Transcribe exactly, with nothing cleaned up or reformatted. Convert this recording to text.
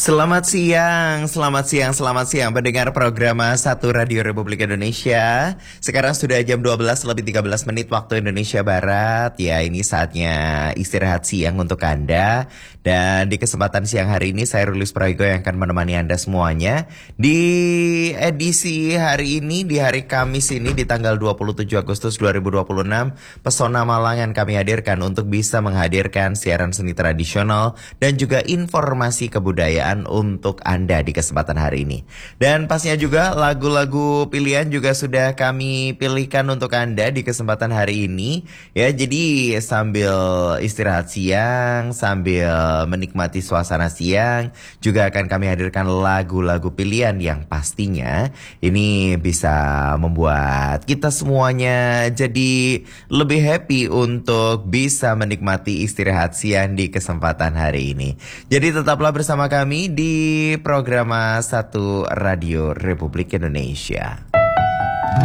Selamat siang, selamat siang, selamat siang pendengar program satu Radio Republik Indonesia. Sekarang sudah jam dua belas lebih tiga belas menit waktu Indonesia Barat. Ya, ini saatnya istirahat siang untuk Anda. Dan di kesempatan siang hari ini saya Rulius Prayogo yang akan menemani Anda semuanya. Di edisi hari ini, di hari Kamis ini di tanggal dua puluh tujuh Agustus dua ribu dua puluh enam, Pesona Malang yang kami hadirkan untuk bisa menghadirkan siaran seni tradisional dan juga informasi kebudayaan untuk Anda di kesempatan hari ini. Dan pastinya juga lagu-lagu pilihan juga sudah kami pilihkan untuk Anda di kesempatan hari ini. Ya, jadi sambil istirahat siang, sambil menikmati suasana siang, juga akan kami hadirkan lagu-lagu pilihan yang pastinya ini bisa membuat kita semuanya jadi lebih happy untuk bisa menikmati istirahat siang di kesempatan hari ini. Jadi tetaplah bersama kami di program satu Radio Republik Indonesia.